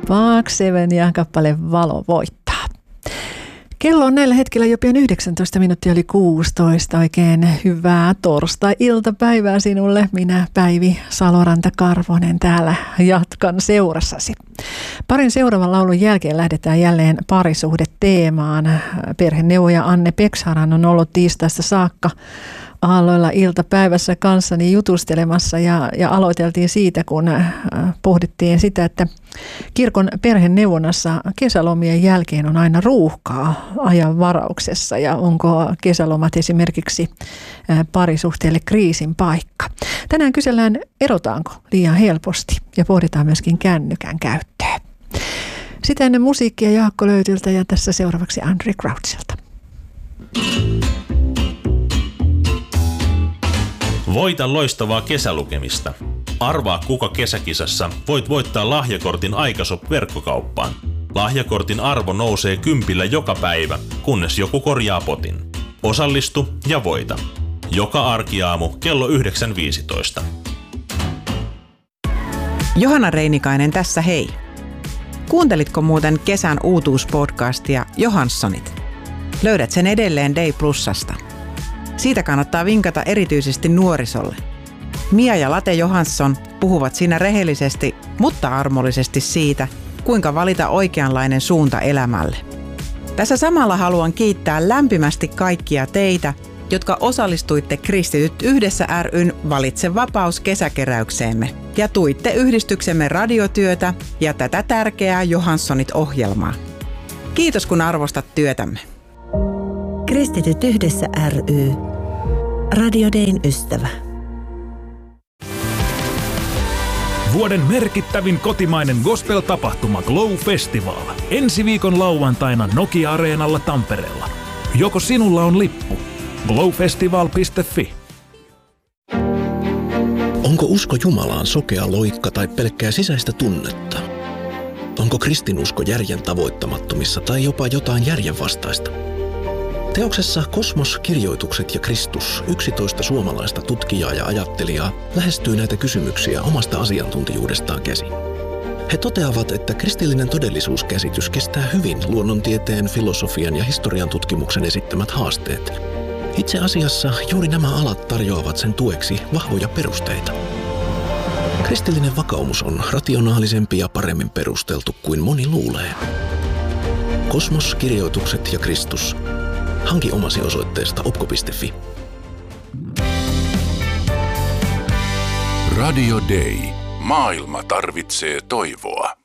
Park Seven ja kappale Valo voittaa. Kello on näillä hetkellä jo pian 19 minuuttia yli 16. Oikein hyvää torstai-iltapäivää sinulle. Minä Päivi Saloranta-Karvonen täällä jatkan seurassasi. Parin seuraavan laulun jälkeen lähdetään jälleen parisuhdeteemaan. Perheneuvoja Anne Peksharan on ollut tiistaista saakka aalloilla iltapäivässä kanssani jutustelemassa ja aloiteltiin siitä, kun pohdittiin sitä, että kirkon perheneuvonnassa kesälomien jälkeen on aina ruuhkaa ajan varauksessa ja onko kesälomat esimerkiksi parisuhteelle kriisin paikka. Tänään kysellään, erotaanko liian helposti ja pohditaan myöskin kännykän käyttöä. Sitä ennen musiikkia Jaakko Löytyltä ja tässä seuraavaksi Andre Crouchilta. Voita loistavaa kesälukemista. Arvaa kuka kesäkisassa voit voittaa lahjakortin Aikashop-verkkokauppaan. Lahjakortin arvo nousee 10 joka päivä, kunnes joku korjaa potin. Osallistu ja voita. Joka arkiaamu kello 9.15. Johanna Reinikainen tässä hei. Kuuntelitko muuten kesän uutuuspodcastia Johanssonit? Löydät sen edelleen Day Plusasta. Siitä kannattaa vinkata erityisesti nuorisolle. Mia ja Late Johansson puhuvat siinä rehellisesti, mutta armollisesti siitä, kuinka valita oikeanlainen suunta elämälle. Tässä samalla haluan kiittää lämpimästi kaikkia teitä, jotka osallistuitte Kristityt yhdessä ry:n Valitse vapaus -kesäkeräykseemme ja tuitte yhdistyksemme radiotyötä ja tätä tärkeää Johanssonit-ohjelmaa. Kiitos kun arvostat työtämme. Kristityt yhdessä ry. Radio Dayn ystävä. Vuoden merkittävin kotimainen gospel-tapahtuma Glow Festival. Ensi viikon lauantaina Nokia-areenalla Tampereella. Joko sinulla on lippu? glowfestival.fi. Onko usko Jumalaan sokea loikka tai pelkkää sisäistä tunnetta? Onko kristinusko järjen tavoittamattomissa tai jopa jotain järjenvastaista? Teoksessa Kosmos, kirjoitukset ja Kristus 11 suomalaista tutkijaa ja ajattelijaa lähestyy näitä kysymyksiä omasta asiantuntijuudestaan käsin. He toteavat, että kristillinen todellisuuskäsitys kestää hyvin luonnontieteen, filosofian ja historian tutkimuksen esittämät haasteet. Itse asiassa juuri nämä alat tarjoavat sen tueksi vahvoja perusteita. Kristillinen vakaumus on rationaalisempi ja paremmin perusteltu kuin moni luulee. Kosmos, kirjoitukset ja Kristus. Hanki omasi osoitteesta opko.fi. Radio Day. Maailma tarvitsee toivoa.